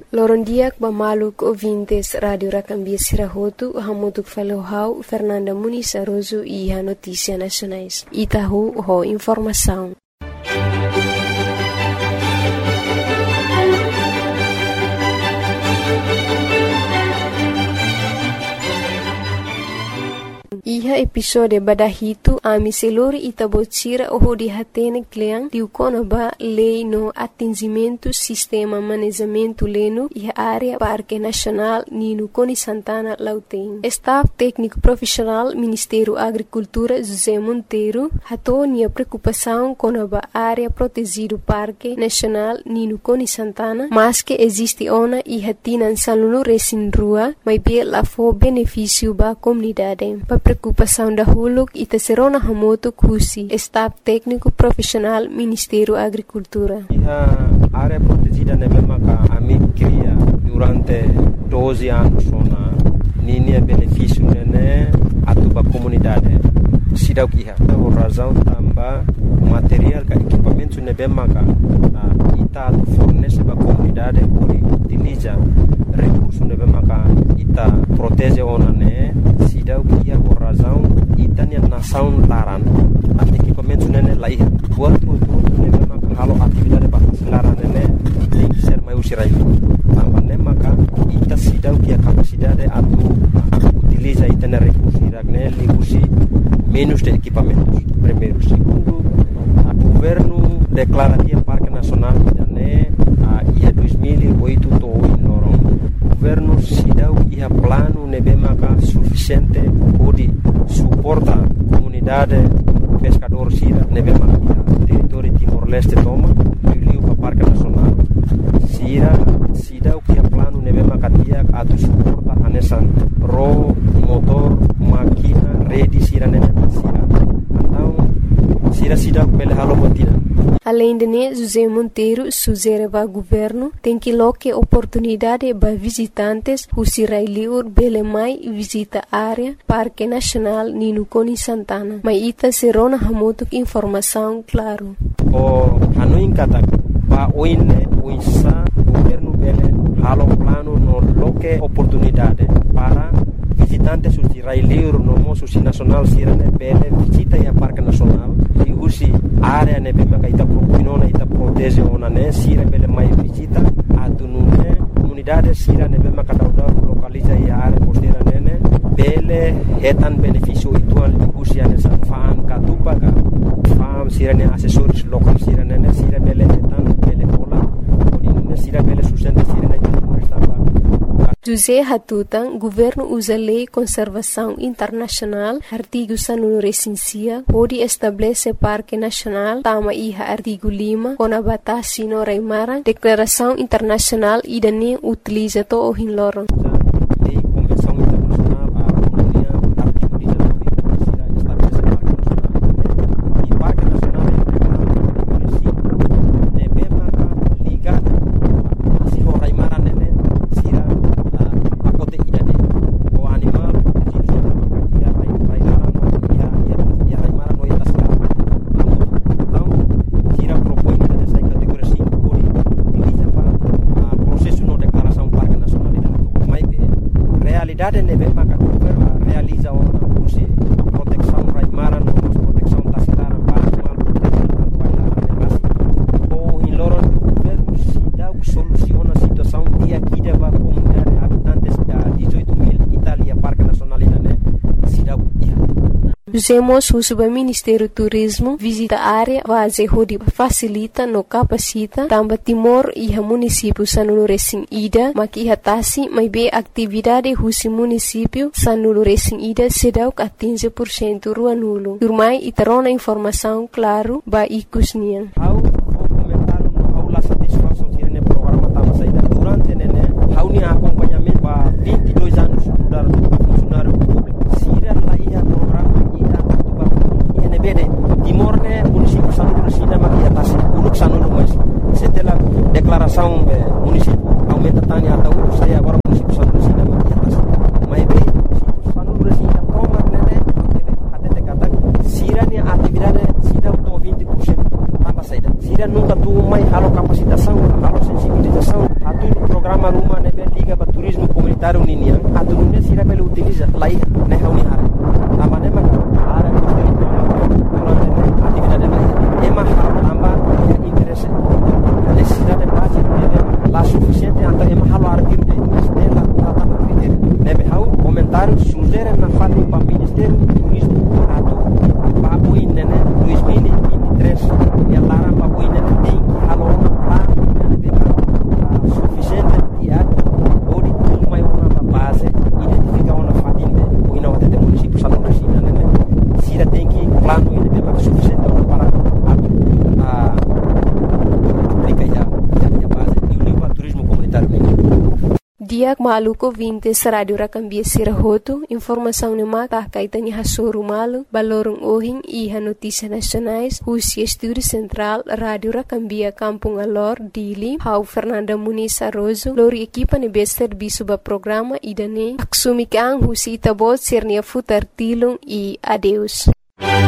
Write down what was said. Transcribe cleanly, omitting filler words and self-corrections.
Lorondiak bamaluk ouvintes Rádio Racambia Sirahotu, hamutuk falohau Fernanda Muniz Aroso e a Notícia Nacionais. Itahu ho informação. Iha episode badahitu ami selori itabotira oho di hatene kleang diukono ba lei no atingimento sistema manejamento leno iha área Parque Nacional Nino Coni Santana Lauteng. Staff técnico profissional Ministério Agricultura José Monteiro hatonia preocupação com a área protegido Parque Nacional Nino Coni Santana, mas que existe ona iha tinan saluno resin rua, mas be la fo benefício ba comunidade. Preocupação da Huluk e Tesserona Hamoto Kusi, Staff Técnico Profissional Ministério Agricultura. A área protegida na mesma que a mim cria durante 12 anos na linha benefício né a tua comunidade. Sidau que a razão também material que equipamento na mesma que ita fornece para a comunidade por utiliza recursos na mesma que ita protege ona né sidau que a razão itania nação laran at equipamento né lá ia buat tudo né mesma que halo atividade para laran né tem que ser mais usirai também né maka ita sidau que a capacidade atu utiliza itana recursos né liusi menos de equipamentos. Primeiro, segundo, o governo declara que o Parque Nacional né ia 2008 to o governo se deu que a plano nebemaka suficiente para suportar a comunidade pescador sira nebemaka território Timor-Leste toma viu para o Parque Nacional sira se deu que a plano nebemaka dia a suporta a nessa ro motor máquina rede sira nebemaka sira então sira sida pele halo botina. Além de né, José Monteiro sugere ao governo tem que loque oportunidade para visitantes who sirai liur bele mai visita área Parque Nacional Nino Coni Santana. Mas ita serona hamotuk informação claro. O hanuin kata pa oine uisa governo bele halo plano no loque oportunidade para visitantes who sirai liur no mo susi nacional sirane bele visita ya Parque Nacional e usi área ne bema ka ita propinona ita protege ona ne sira bele mai visita atunune comunidade sira ne bema ka dauda localiza ya área costeira nene bele hetan benefício ituan usi ane sa faan ka tupaga fam sira ne assessores local sira nene sira bele hetan bele pola odinune sira bele sustenta sira ne José Hatutan, governo usa lei conservação internacional, artigo sanunu recensia, pode estabelecer Parque Nacional, tama iha artigo 5, com a batasi no Raimara, declaração internacional e dane utiliza to o hinloron. realiza a proteção raimara no proteção tacilara para animal protegido ou em loro governo se dá o soluciona a situação e aqui deva comunidade habitantes da 18.000 Itália Parque Nacional né se dá Usemos o Ministério Turismo visita a área base onde facilita no capacita também Timor e a município Sanulu Recém Ida maki hatasi mai be atividade husi município Sanulu Recém Ida sedau que 15% rua nulo. Turmai iterona informação claro ba ikusnian. How comentar how la satisfação tirene programa tama saída durante nene how ni acompanhamento ba 22 anos mudar funcionário público sira lá ia programa Timor ne município Sanulu Resina maki atas uluk Sanulu mas setelah declaração município aumenta tanya atau saya agora município Sanulu Resina maki atas mai be município Sanulu Resina toma nene até te kata sira ni atividade sida to 20% tambah saída sira nunca tu mai halo capacitação halo sensibilização atu programa termina. Dia maluco vintes Radio Rakambia Sirahoto, informação no mata kaitanya hasoro malo, balorong ohin iha notícias nacionais, Rússia Estúdio Central, Radio Rakambia Kampung Alor, Dili, Hau Fernanda Muniz Arrozo, lori equipa ne bester bisuba programa idane, aksumikang Rússia Itabot Sernia Futar Tilong e adeus.